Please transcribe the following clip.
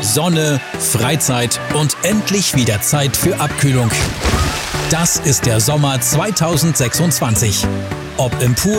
Sonne, Freizeit und endlich wieder Zeit für Abkühlung. Das ist der Sommer 2026. Ob im Pool